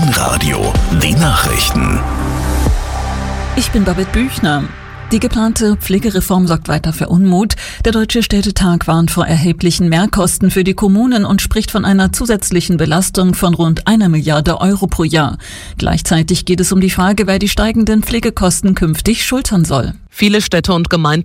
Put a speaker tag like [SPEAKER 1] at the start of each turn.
[SPEAKER 1] Inforadio, die Nachrichten.
[SPEAKER 2] Ich bin Babette Büchner. Die geplante Pflegereform sorgt weiter für Unmut. Der Deutsche Städtetag warnt vor erheblichen Mehrkosten für die Kommunen und spricht von einer zusätzlichen Belastung von rund 1 Milliarde Euro pro Jahr. Gleichzeitig geht es um die Frage, wer die steigenden Pflegekosten künftig schultern soll.
[SPEAKER 3] Viele Städte und Gemeinden